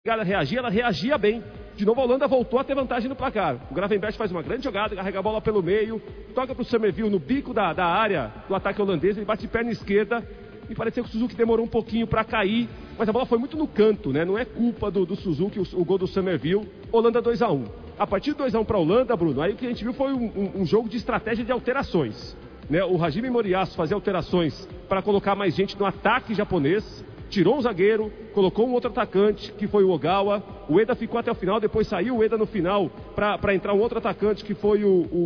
ela reagia bem. De novo a Holanda voltou a ter vantagem no placar. O Gravenberch faz uma grande jogada, carrega a bola pelo meio, toca para o Summerville no bico da área do ataque holandês, ele bate de perna esquerda. Me pareceu que o Suzuki demorou um pouquinho para cair, mas a bola foi muito no canto, né? Não é culpa do Suzuki o gol do Summerville. Holanda 2-1. A partir do 2-1 para a Holanda, Bruno, aí o que a gente viu foi um jogo de estratégia de alterações, né? O Hajime Moriyasu fazia alterações para colocar mais gente no ataque japonês. Tirou um zagueiro, colocou um outro atacante, que foi o Ogawa. O Ueda ficou até o final, depois saiu o Ueda no final para entrar um outro atacante, que foi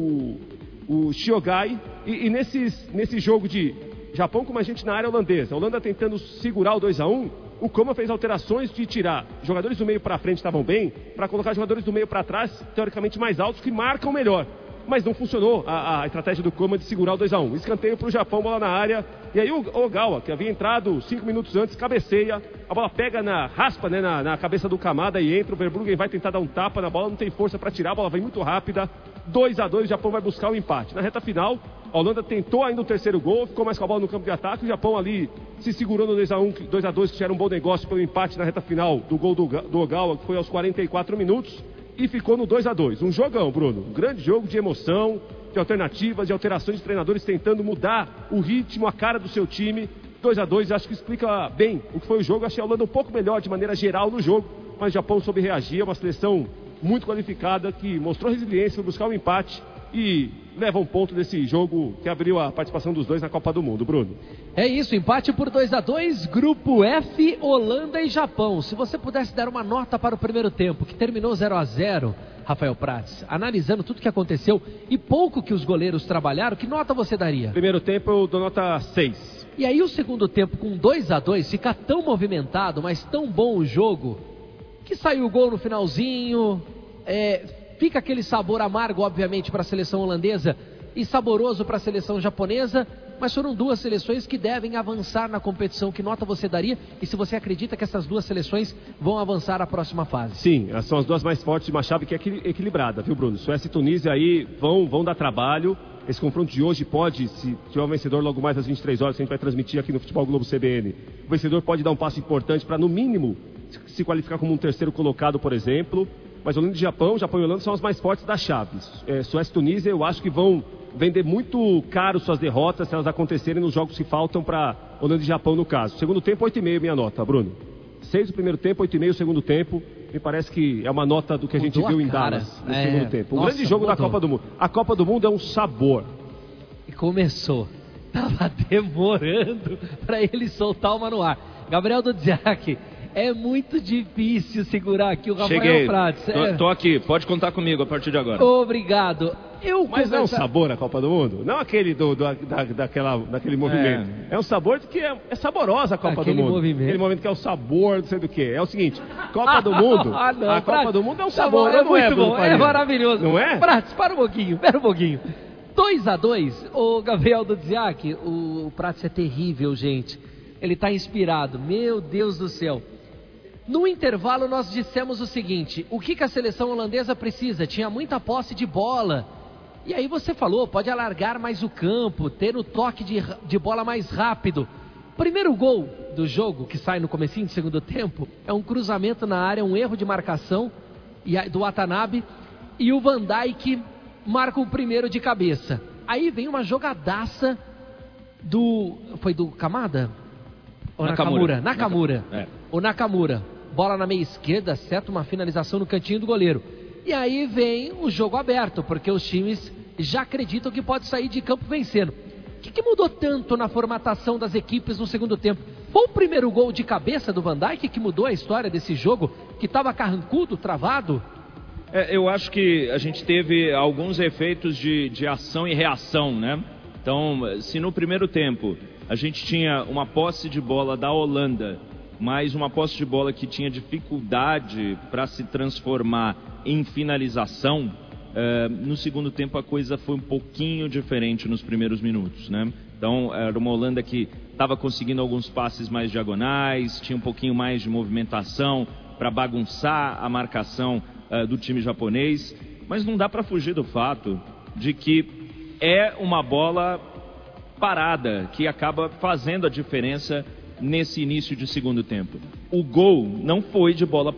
o Shiogai. E nesse jogo de Japão com mais gente na área holandesa, a Holanda tentando segurar o 2-1, o Koma fez alterações de tirar jogadores do meio para frente, estavam bem, para colocar jogadores do meio para trás, teoricamente mais altos, que marcam melhor. Mas não funcionou a estratégia do Koma de segurar o 2-1. Escanteio para o Japão, bola na área. E aí o Ogawa, que havia entrado 5 minutos antes, cabeceia. A bola pega raspa, né, na cabeça do Kamada e entra. O Verbruggen vai tentar dar um tapa na bola, não tem força para tirar. A bola vem muito rápida. 2-2, o Japão vai buscar o empate. Na reta final, a Holanda tentou ainda o terceiro gol, ficou mais com a bola no campo de ataque. O Japão ali se segurou no 2-2, que já era um bom negócio pelo empate na reta final do gol do Ogawa, que foi aos 44 minutos. E ficou no 2-2. Um jogão, Bruno. Um grande jogo de emoção, de alternativas, de alterações de treinadores tentando mudar o ritmo, a cara do seu time. 2-2, acho que explica bem o que foi o jogo. Achei a Holanda um pouco melhor de maneira geral no jogo, mas o Japão soube reagir. É uma seleção muito qualificada que mostrou resiliência, foi buscar o empate e leva um ponto desse jogo que abriu a participação dos dois na Copa do Mundo, Bruno. É isso, empate por 2-2, Grupo F, Holanda e Japão. Se você pudesse dar uma nota para o primeiro tempo, que terminou 0-0, Rafael Prats, analisando tudo que aconteceu e pouco que os goleiros trabalharam, que nota você daria? Primeiro tempo eu dou nota 6. E aí o segundo tempo com 2-2, fica tão movimentado, mas tão bom o jogo, que saiu o gol no finalzinho, fica aquele sabor amargo, obviamente, para a seleção holandesa e saboroso para a seleção japonesa, mas foram duas seleções que devem avançar na competição. Que nota você daria? E se você acredita que essas duas seleções vão avançar à próxima fase? Sim, são as duas mais fortes de uma chave que é equilibrada, viu, Bruno? Suécia e Tunísia aí vão dar trabalho. Esse confronto de hoje pode, se tiver um vencedor logo mais às 23 horas, que a gente vai transmitir aqui no Futebol Globo CBN, o vencedor pode dar um passo importante para, no mínimo, se qualificar como um terceiro colocado, por exemplo. Mas Holanda e Japão e Holanda são as mais fortes das chaves. Suécia e Tunísia, eu acho que vão vender muito caro suas derrotas se elas acontecerem nos jogos que faltam para Holanda e Japão, no caso. Segundo tempo, 8,5 minha nota, Bruno. 6 o primeiro tempo, 8,5 o segundo tempo. Me parece que é uma nota do que a gente viu em Dallas no segundo tempo. Um grande jogo da Copa do Mundo. A Copa do Mundo é um sabor. E começou. Tava demorando para ele soltar uma no ar. Gabriel Dudziak, é muito difícil segurar aqui o Rafael Prats. Tô aqui, pode contar comigo a partir de agora. Obrigado. Mas não é um sabor a Copa do Mundo? Não aquele daquele movimento. É um sabor de que é saborosa a Copa do Mundo. Aquele movimento que é o sabor, não sei do que. É o seguinte, Copa do Mundo, a Copa do Mundo é um sabor, é muito bom, é maravilhoso. Não é? Prats, espera um pouquinho. 2-2, o Gabriel Dudziak, o Prats é terrível, gente. Ele está inspirado, meu Deus do céu. No intervalo nós dissemos o seguinte: o que a seleção holandesa precisa? Tinha muita posse de bola. E aí você falou, pode alargar mais o campo, ter o toque de bola mais rápido. Primeiro gol do jogo, que sai no comecinho do segundo tempo, é um cruzamento na área, um erro de marcação do Watanabe, e o Van Dijk marca o primeiro de cabeça. Aí vem uma jogadaça foi do Kamada? Ou Nakamura? Nakamura. O Nakamura, bola na meia esquerda, certo? Uma finalização no cantinho do goleiro. E aí vem o jogo aberto, porque os times já acreditam que pode sair de campo vencendo. O que mudou tanto na formatação das equipes no segundo tempo? Foi o primeiro gol de cabeça do Van Dijk que mudou a história desse jogo, que estava carrancudo, travado? Eu acho que a gente teve alguns efeitos de ação e reação, né? Então, se no primeiro tempo a gente tinha uma posse de bola da Holanda, mas uma posse de bola que tinha dificuldade para se transformar em finalização, no segundo tempo a coisa foi um pouquinho diferente nos primeiros minutos, né? Então era uma Holanda que estava conseguindo alguns passes mais diagonais, tinha um pouquinho mais de movimentação para bagunçar a marcação do time japonês, mas não dá para fugir do fato de que é uma bola parada que acaba fazendo a diferença nesse início de segundo tempo. O gol não foi de bola